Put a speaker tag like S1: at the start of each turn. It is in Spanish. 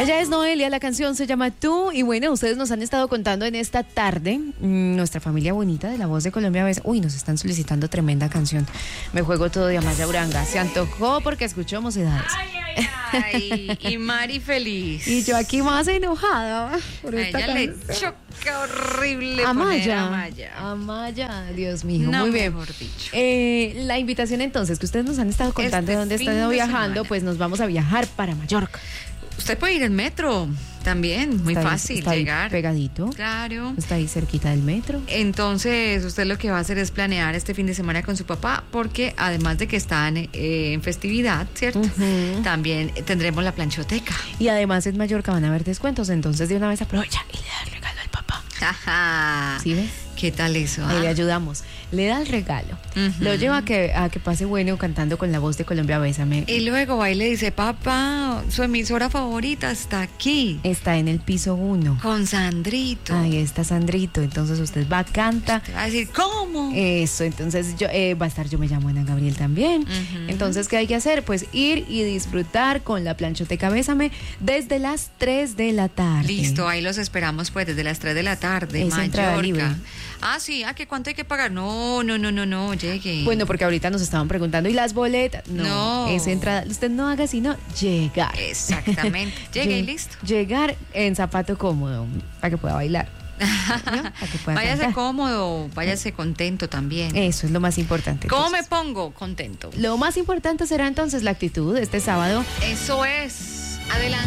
S1: Ella es Noelia, la canción se llama Tú. Y bueno, ustedes nos han estado contando en esta tarde, nuestra familia bonita de La Voz de Colombia. Uy, nos están solicitando tremenda canción. Me juego todo de Amaya Uranga. Se antojó porque escuchó Mocedades.
S2: Ay, y Mari feliz.
S1: Y yo aquí más enojada por esta
S2: ella le
S1: canción.
S2: choca horrible poner
S1: Amaya, Dios mío,
S2: no,
S1: muy bien.
S2: Mejor dicho.
S1: La invitación entonces, que ustedes nos han estado contando de dónde están viajando, pues nos vamos a viajar para Mallorca.
S2: Usted puede ir en metro también, muy fácil
S1: está
S2: llegar.
S1: Ahí pegadito.
S2: Claro.
S1: Está ahí cerquita del metro.
S2: Entonces, usted lo que va a hacer es planear este fin de semana con su papá, porque además de que están en festividad, ¿cierto? También tendremos la planchoteca.
S1: Y además en Mallorca van a haber descuentos, entonces de una vez aprovecha y le da el regalo al papá.
S2: Ajá.
S1: ¿Sí ves?
S2: ¿Qué tal eso?
S1: Ahí le ayudamos. Le da el regalo. Lo lleva a que pase bueno cantando con La Voz de Colombia, Bésame.
S2: Y luego va y le dice, papá, su emisora favorita está aquí.
S1: Está en el piso 1.
S2: Con Sandrito.
S1: Ahí está Sandrito. Entonces usted va, canta.
S2: Te va a decir, ¿cómo?
S1: Eso, entonces va a estar Yo Me Llamo Ana Gabriel también. Entonces, ¿qué hay que hacer? Pues ir y disfrutar con la planchoteca Bésame desde las 3 de la tarde.
S2: Listo, ahí los esperamos pues desde las 3 de la tarde,
S1: Es entrada libre.
S2: Mallorca. Ah, sí, ¿qué cuánto hay que pagar? No, llegue.
S1: Bueno, porque ahorita nos estaban preguntando, ¿y las boletas? No. Es entrada. Usted no haga sino llegar.
S2: Exactamente. Llegue y listo.
S1: Llegar en zapato cómodo para que pueda bailar.
S2: Váyase
S1: cantar.
S2: cómodo, váyase contento también.
S1: Eso es lo más importante.
S2: ¿Cómo
S1: Entonces,
S2: me pongo? Contento.
S1: Lo más importante será entonces la actitud este sábado.
S2: Eso es. Adelante.